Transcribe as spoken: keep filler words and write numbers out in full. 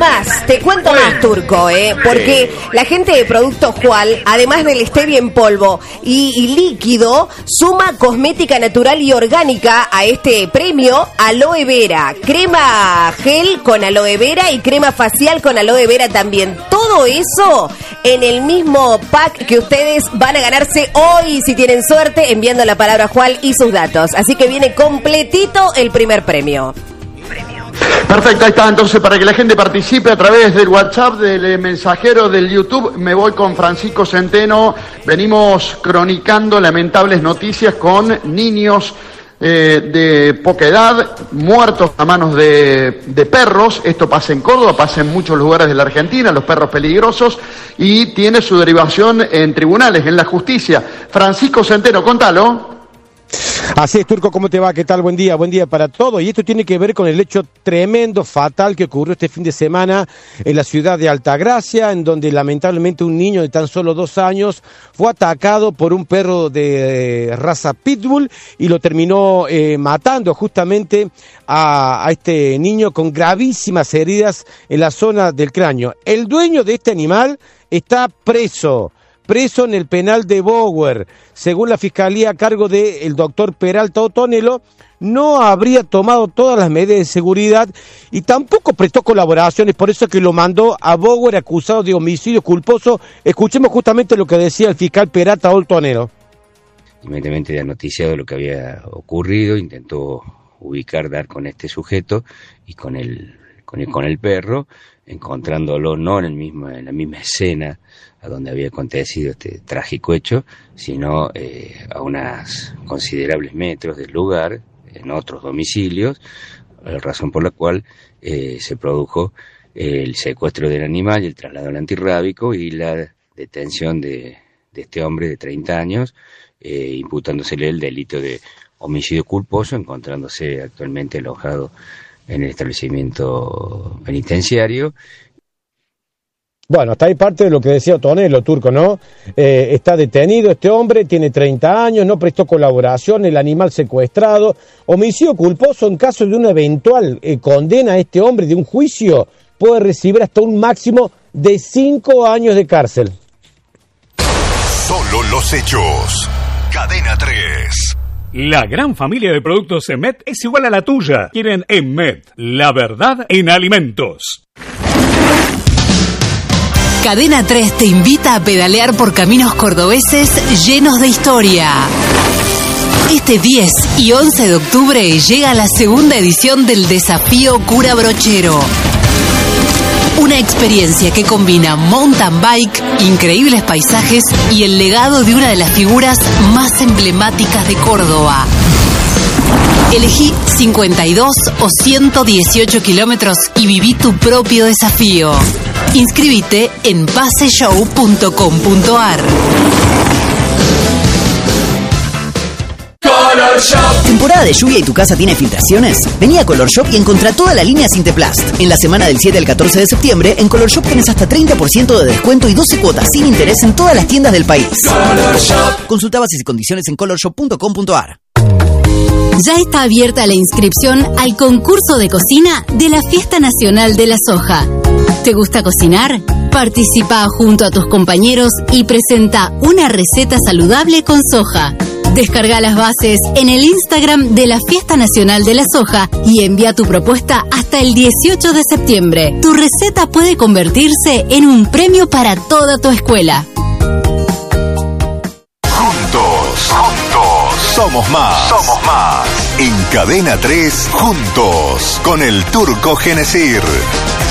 más, te cuento bueno. más, Turco, ¿eh? Porque sí. la gente de Productos Jual, además del stevia en polvo y, y líquido, suma cosmética natural y orgánica a este premio aloe vera. Crema gel con aloe vera y crema facial con aloe vera también. Todo eso en el mismo pack que ustedes van a ganarse hoy, si tienen suerte, enviando la palabra Jual y sus datos. Así que viene completito el primer premio. Perfecto, ahí está. Entonces, para que la gente participe a través del WhatsApp, del mensajero, del YouTube, me voy con Francisco Centeno. Venimos cronicando lamentables noticias con niños eh, de poca edad, muertos a manos de, de perros. Esto pasa en Córdoba, pasa en muchos lugares de la Argentina, los perros peligrosos, y tiene su derivación en tribunales, en la justicia. Francisco Centeno, contalo. Así es, Turco, ¿cómo te va? ¿Qué tal? Buen día, buen día para todos. Y esto tiene que ver con el hecho tremendo, fatal que ocurrió este fin de semana en la ciudad de Altagracia, en donde lamentablemente un niño de tan solo dos años fue atacado por un perro de raza pitbull y lo terminó eh, matando justamente a, a este niño con gravísimas heridas en la zona del cráneo. El dueño de este animal está preso. preso en el penal de Bower. Según la fiscalía a cargo del doctor Peralta Otonelo, no habría tomado todas las medidas de seguridad y tampoco prestó colaboraciones, por eso es que lo mandó a Bower acusado de homicidio culposo. Escuchemos justamente lo que decía el fiscal Peralta Otonelo. Inmediatamente de noticiado lo que había ocurrido, intentó ubicar, dar con este sujeto y con el, con el, con el perro, encontrándolo no en el mismo, en la misma escena a donde había acontecido este trágico hecho, sino eh, a unos considerables metros del lugar, en otros domicilios, razón por la cual eh, se produjo eh, el secuestro del animal, el traslado al antirrábico y la detención de, de este hombre de treinta años, eh, imputándosele el delito de homicidio culposo, encontrándose actualmente alojado en el establecimiento penitenciario. Bueno, hasta ahí parte de lo que decía Otonelo, Turco, ¿no? Eh, está detenido este hombre, tiene treinta años, no prestó colaboración, el animal secuestrado, homicidio culposo. En caso de una eventual eh, condena a este hombre de un juicio, puede recibir hasta un máximo de cinco años de cárcel. Solo los hechos. Cadena tres. La gran familia de productos Emet es igual a la tuya. Quieren Emet, la verdad en alimentos. Cadena tres te invita a pedalear por caminos cordobeses llenos de historia. Este diez y once de octubre llega la segunda edición del Desafío Cura Brochero. Una experiencia que combina mountain bike, increíbles paisajes y el legado de una de las figuras más emblemáticas de Córdoba. Elegí cincuenta y dos o ciento dieciocho kilómetros y viví tu propio desafío. Inscríbete en paseshow punto com punto ar. Color Shop. ¿Temporada de lluvia y tu casa tiene filtraciones? Vení a Color Shop y encontrá toda la línea Sinteplast. En la semana del siete al catorce de septiembre, en Color Shop tenés hasta treinta por ciento de descuento y doce cuotas sin interés en todas las tiendas del país. Color Shop. Consulta bases y condiciones en color shop punto com punto ar. Ya está abierta la inscripción al concurso de cocina de la Fiesta Nacional de la Soja. ¿Te gusta cocinar? Participa junto a tus compañeros y presenta una receta saludable con soja. Descarga las bases en el Instagram de la Fiesta Nacional de la Soja y envía tu propuesta hasta el dieciocho de septiembre. Tu receta puede convertirse en un premio para toda tu escuela. Juntos, juntos, somos más. Somos más. En Cadena tres, juntos, con el Turco Genesir.